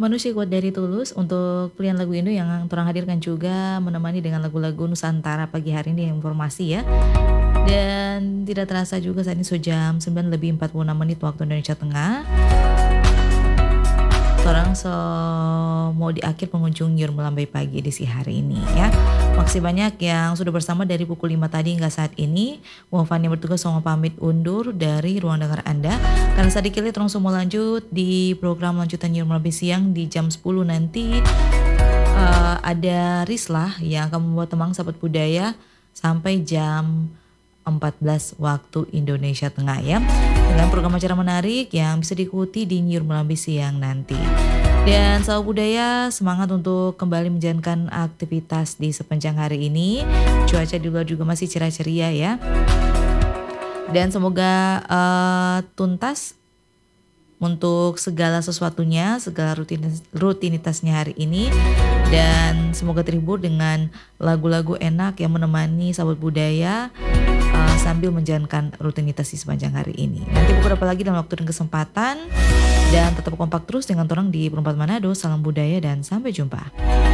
Manusia Kuat dari Tulus untuk pilihan lagu Indo yang torang hadirkan juga menemani dengan lagu-lagu Nusantara pagi hari ini informasi ya. Dan tidak terasa juga saat ini jam 9 lebih 46 menit waktu Indonesia Tengah. Torang mau di akhir pengunjung Nyur Melambai Pagi edisi hari ini ya. Makasih banyak yang sudah bersama dari pukul 5 tadi hingga saat ini. Wafan yang bertugas sama pamit undur dari ruang dengar Anda. Karena sedikit terus semua lanjut di program lanjutan Nyur Melambai Siang di jam 10 nanti. Ada Rislah yang akan membuat temang sahabat budaya sampai jam 14 waktu Indonesia Tengah ya. Dengan program acara menarik yang bisa diikuti di Nyur Melambai Siang nanti. Dan sahabat budaya semangat untuk kembali menjalankan aktivitas di sepanjang hari ini. Cuaca di luar juga masih cerah ceria ya. Dan semoga tuntas untuk segala sesuatunya, segala rutinitasnya hari ini. Dan semoga terhibur dengan lagu-lagu enak yang menemani sahabat budaya sambil menjalankan rutinitas di sepanjang hari ini. Nanti pukul berapa lagi dalam waktu dan kesempatan. Dan tetap kompak terus dengan orang di Perempat Manado. Salam budaya dan sampai jumpa.